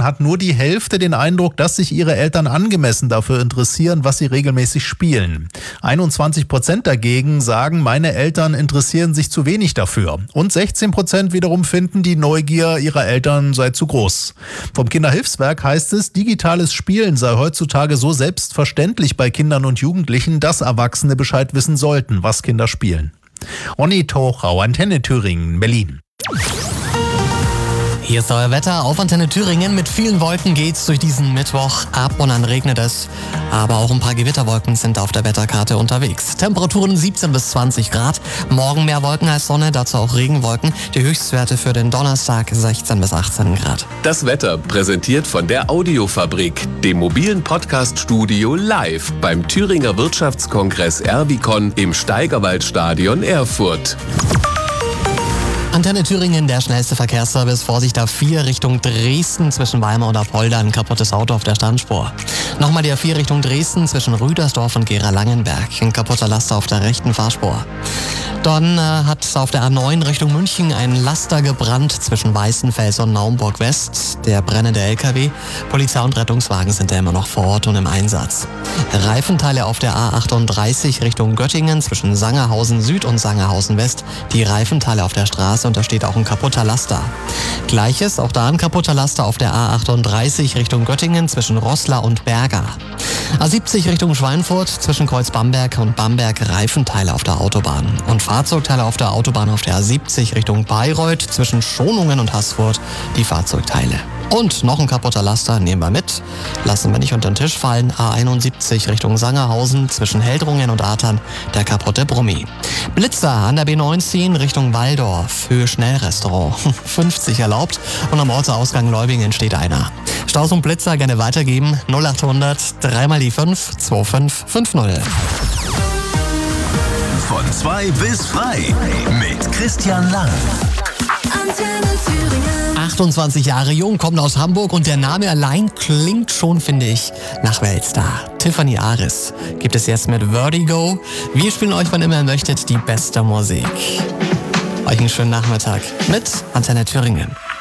Thüringen hat nur die Hälfte den Eindruck, dass sich ihre Eltern angemessen dafür interessieren, was sie regelmäßig spielen. 21% dagegen sagen, meine Eltern interessieren sich zu wenig dafür. Und 16% wiederum finden, die Neugier ihrer Eltern sei zu groß. Vom Kinderhilfswerk heißt es, digitales Spielen sei heutzutage so selbstverständlich bei Kindern und Jugendlichen, dass Erwachsene Bescheid wissen sollten, was Kinder spielen. Ronny Tochau, Antenne Thüringen, Berlin. Hier ist euer Wetter auf Antenne Thüringen. Mit vielen Wolken geht's durch diesen Mittwoch ab und dann regnet es. Aber auch ein paar Gewitterwolken sind auf der Wetterkarte unterwegs. Temperaturen 17 bis 20 Grad. Morgen mehr Wolken als Sonne, dazu auch Regenwolken. Die Höchstwerte für den Donnerstag 16 bis 18 Grad. Das Wetter präsentiert von der Audiofabrik, dem mobilen Podcast-Studio live beim Thüringer Wirtschaftskongress Erwicon im Steigerwaldstadion Erfurt. Antenne Thüringen, der schnellste Verkehrsservice. Vorsicht A4 Richtung Dresden zwischen Weimar und Apolda. Ein kaputtes Auto auf der Standspur. Nochmal die A4 Richtung Dresden zwischen Rüdersdorf und Gera-Langenberg. Ein kaputter Laster auf der rechten Fahrspur. Dann hat auf der A9 Richtung München ein Laster gebrannt zwischen Weißenfels und Naumburg West. Der brennende LKW. Polizei und Rettungswagen sind da immer noch vor Ort und im Einsatz. Reifenteile auf der A38 Richtung Göttingen zwischen Sangerhausen Süd und Sangerhausen West. Die Reifenteile auf der Straße und da steht auch ein kaputter Laster. Gleiches, auch da ein kaputter Laster auf der A38 Richtung Göttingen zwischen Roßla und Berga. A70 Richtung Schweinfurt zwischen Kreuz-Bamberg und Bamberg Reifenteile auf der Autobahn. Und Fahrzeugteile auf der Autobahn auf der A70 Richtung Bayreuth zwischen Schonungen und Haßfurt die Fahrzeugteile. Und noch ein kaputter Laster nehmen wir mit. Lassen wir nicht unter den Tisch fallen. A71 Richtung Sangerhausen zwischen Heldrungen und Artern der kaputte Brummi. Blitzer an der B19 Richtung Walldorf. Höhe Schnellrestaurant. 50 erlaubt und am Ortsausgang Leubingen steht einer. Staus und Blitzer gerne weitergeben. 0800 3 mal die 5 2550. Von 2 bis frei mit Christian Lang. Antenne Thüringen. 28 Jahre jung, kommt aus Hamburg und der Name allein klingt schon, finde ich, nach Weltstar. Tiffany Aris gibt es jetzt mit Vertigo. Wir spielen euch, wann immer ihr möchtet, die beste Musik. Euch einen schönen Nachmittag mit Antenne Thüringen.